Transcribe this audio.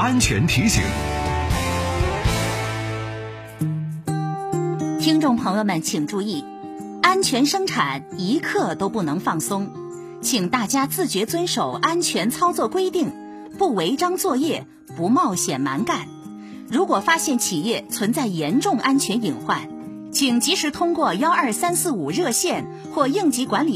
安全提醒。 听众朋友们请注意，安全生产一刻都不能放松，请大家自觉遵守安全操作规定，不违章作业，不冒险蛮干。如果发现企业存在严重安全隐患，请及时通过12345热线或应急管理